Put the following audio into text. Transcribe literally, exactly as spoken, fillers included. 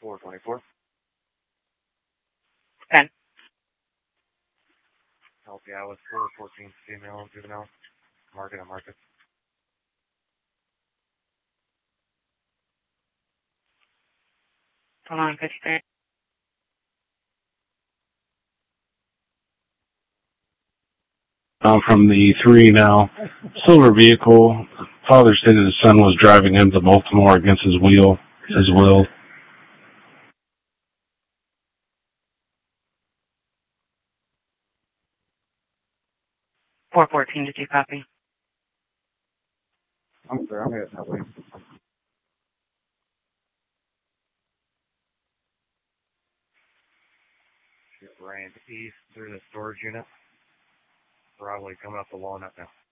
four twenty-four. ten. Help you out with four fourteen female and juvenile. Market on market. Hold on, fifty-three. I'm from the three now. Silver vehicle. Father stated his son was driving into Baltimore against his wheel, his will. four fourteen, did you copy? I'm sorry, I'm going to help you. Ran east through the storage unit. Probably coming up the walnut now.